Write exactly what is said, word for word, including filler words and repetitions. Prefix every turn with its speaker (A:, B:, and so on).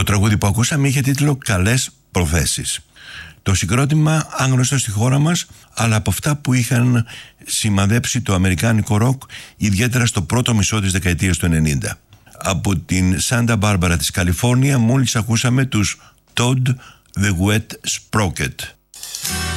A: Το τραγούδι που ακούσαμε είχε τίτλο «Καλές προθέσεις». Το συγκρότημα άγνωστο στη χώρα μας, αλλά από αυτά που είχαν σημαδέψει το αμερικάνικο ροκ, ιδιαίτερα στο πρώτο μισό της δεκαετίας του ενενήντα. Από την Σάντα Μπάρμπαρα της Καλιφόρνια μόλις ακούσαμε τους Todd the Wet Sprocket.